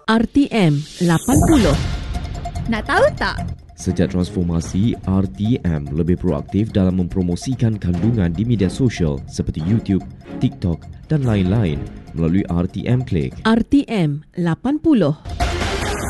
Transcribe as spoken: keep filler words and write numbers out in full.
R T M lapan puluh. Nak tahu tak? Sejak transformasi, R T M lebih proaktif dalam mempromosikan kandungan di media sosial seperti YouTube, TikTok dan lain-lain melalui R T M Click. R T M lapan puluh.